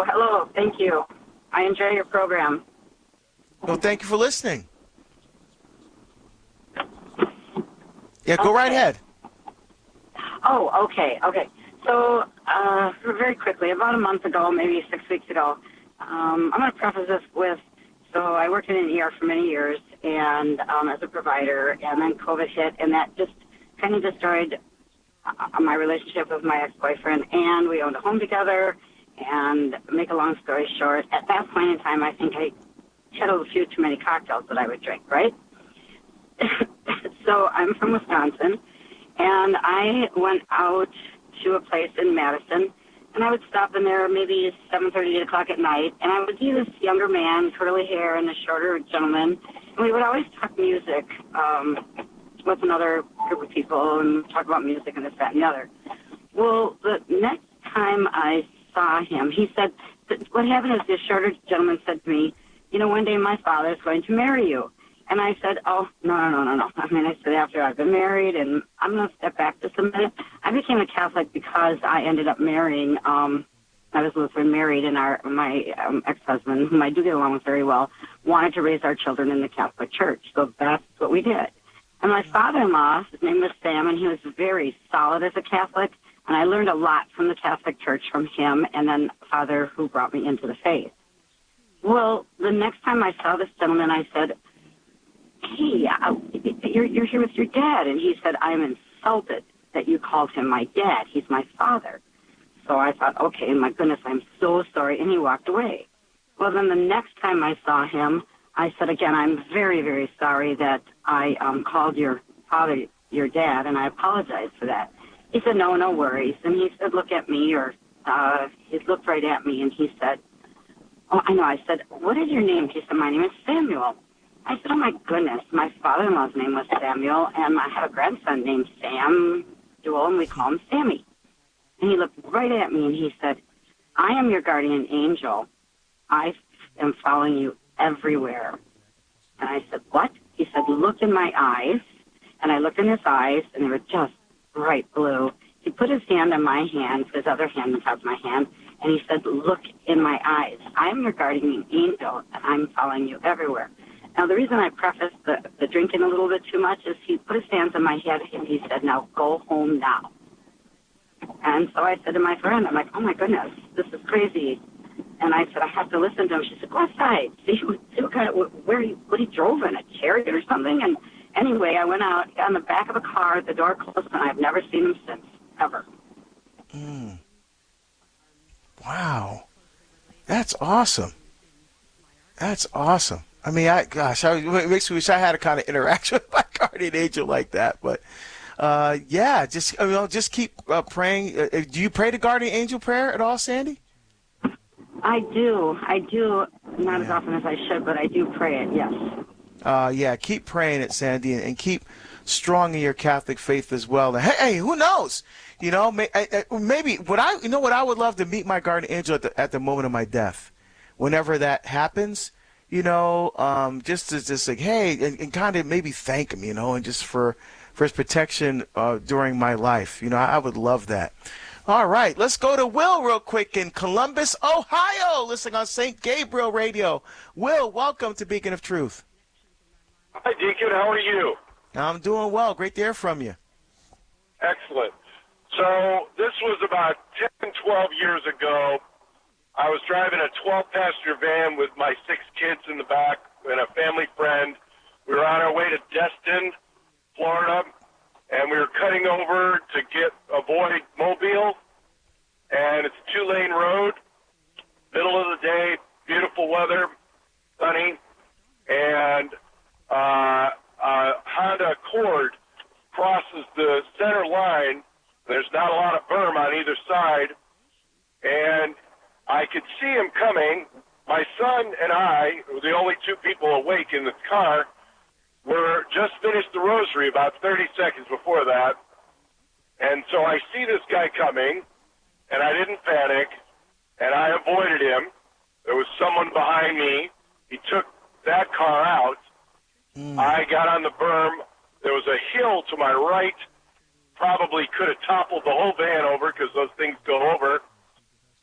Hello. Thank you. I enjoy your program. Well, thank you for listening. Yeah, go right ahead. Oh, okay. So, very quickly, about a month ago, maybe 6 weeks ago, I'm going to preface this with, so I worked in an ER for many years and as a provider, and then COVID hit, and that just kind of destroyed my relationship with my ex-boyfriend, and we owned a home together, and make a long story short, at that point in time, I think I had a few too many cocktails that I would drink, right? So I'm from Wisconsin, and I went out to a place in Madison, and I would stop in there maybe 7:30, 8 o'clock at night, and I would see this younger man, curly hair, and a shorter gentleman, and we would always talk music with another group of people and talk about music and this, that, and the other. Well, the next time I saw him, he said, what happened is this shorter gentleman said to me, you know, one day my father's going to marry you. And I said, oh, no. I mean, I said, after I've been married, and I'm going to step back just a minute. I became a Catholic because I ended up marrying, I was Lutheran married, and my ex-husband, whom I do get along with very well, wanted to raise our children in the Catholic Church. So that's what we did. And my father-in-law, his name was Sam, and he was very solid as a Catholic, and I learned a lot from the Catholic Church from him, and then Father, who brought me into the faith. Well, the next time I saw this gentleman, I said, hey, you're here with your dad. And he said, I'm insulted that you called him my dad. He's my father. So I thought, okay, my goodness, I'm so sorry. And he walked away. Well, then the next time I saw him, I said, again, I'm very, very sorry that I called your father your dad, and I apologize for that. He said, no worries. And he said, look at me, or he looked right at me, and he said, oh, I know. I said, what is your name? He said, my name is Samuel. I said, oh, my goodness, my father-in-law's name was Samuel, and I have a grandson named Sam Duel, and we call him Sammy. And he looked right at me, and he said, I am your guardian angel. I am following you everywhere. And I said, what? He said, look in my eyes. And I looked in his eyes, and they were just bright blue. He put his hand on my hand, his other hand on top of my hand, and he said, look in my eyes. I am your guardian angel, and I'm following you everywhere. Now, the reason I prefaced the drinking a little bit too much is he put his hands on my head, and he said, now go home now. And so I said to my friend, I'm like, oh, my goodness, this is crazy. And I said, I have to listen to him. She said, go outside. See what kind of, what he drove in, a chariot or something. And anyway, I went out, got in the back of a car, the door closed, and I've never seen him since, ever. Wow. That's awesome. That's awesome. I mean, it makes me wish I had a kind of interaction with my guardian angel like that. But, just keep praying. Do you pray the guardian angel prayer at all, Sandy? I do. Not as often as I should, but I do pray it, yes. Keep praying it, Sandy, and keep strong in your Catholic faith as well. And hey, who knows? You know, maybe what I would love to meet my guardian angel at the moment of my death. Whenever that happens, you know, just like, hey, and kind of maybe thank him, you know, and just for his protection during my life. You know, I would love that. All right, let's go to Will real quick in Columbus, Ohio, listening on St. Gabriel Radio. Will, welcome to Beacon of Truth. Hi, Deacon. How are you? I'm doing well. Great to hear from you. Excellent. So this was about 10, 12 years ago. I was driving a 12-passenger van with my 6 kids in the back and a family friend. We were on our way to Destin, Florida, and we were cutting over to avoid Mobile, and it's a 2-lane road, middle of the day, beautiful weather, sunny, and Honda Accord crosses the center line. There's not a lot of berm on either side, and I could see him coming. My son and I, the only 2 people awake in the car, were just finished the rosary about 30 seconds before that. And so I see this guy coming, and I didn't panic, and I avoided him. There was someone behind me. He took that car out. I got on the berm. There was a hill to my right. Probably could have toppled the whole van over because those things go over.